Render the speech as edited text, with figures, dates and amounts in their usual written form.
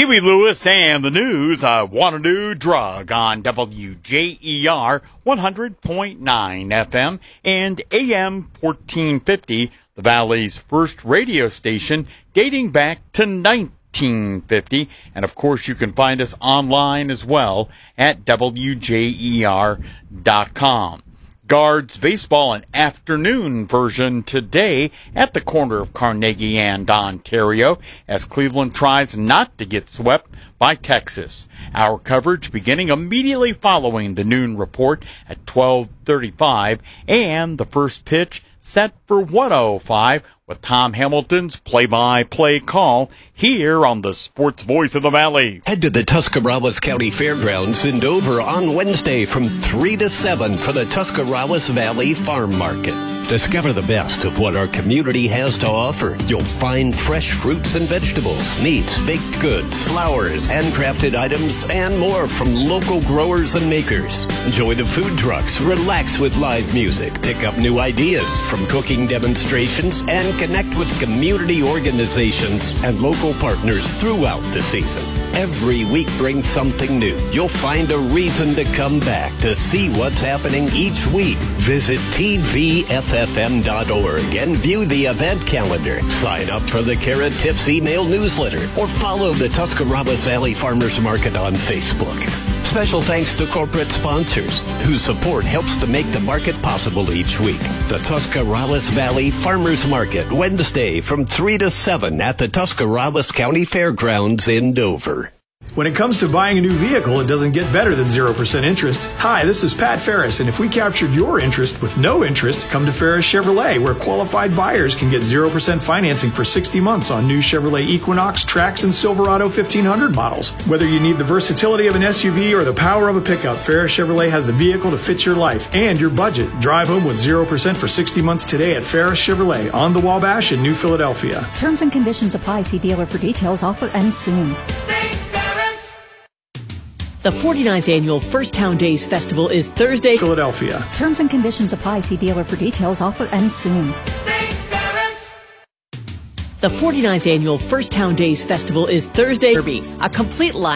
Huey Lewis and the news. I want a new drug on WJER 100.9 FM and AM 1450, the Valley's first radio station dating back to 1950. And of course, you can find us online as well at WJER.com. Guards baseball an afternoon version today at the corner of Carnegie and Ontario as Cleveland tries not to get swept by Texas. Our coverage beginning immediately following the noon report at 12:35 and the first pitch set for 1:05 with Tom Hamilton's play-by-play call here on the Sports Voice of the Valley. Head to the Tuscarawas County Fairgrounds in Dover on Wednesday from 3 to 7 for the Tuscarawas Valley Farm Market. Discover the best of what our community has to offer. You'll find fresh fruits and vegetables, meats, baked goods, flowers, handcrafted items, and more from local growers and makers. Enjoy the food trucks, relax with live music, pick up new ideas from cooking demonstrations, and connect with community organizations and local partners throughout the season. Every week brings something new. You'll find a reason to come back to see what's happening each week. Visit tvffm.org and view the event calendar. Sign up for the Carrot Tips email newsletter or follow the Tuscarawas Valley Farmers Market on Facebook. Special thanks to corporate sponsors whose support helps to make the market possible each week. The Tuscarawas Valley Farmers Market, Wednesday from 3 to 7 at the Tuscarawas County Fairgrounds in Dover. When it comes to buying a new vehicle, it doesn't get better than 0% interest. Hi, this is Pat Ferris, and if we captured your interest with no interest, come to Ferris Chevrolet, where qualified buyers can get 0% financing for 60 months on new Chevrolet Equinox, Trax, and Silverado 1500 models. Whether you need the versatility of an SUV or the power of a pickup, Ferris Chevrolet has the vehicle to fit your life and your budget. Drive home with 0% for 60 months today at Ferris Chevrolet on the Wabash in New Philadelphia. Terms and conditions apply. See dealer for details. Offer ends soon. The 49th Annual First Town Days Festival is Thursday, Philadelphia. Terms and conditions apply. See dealer for details. Offer ends soon. The 49th Annual First Town Days Festival is Thursday, a complete line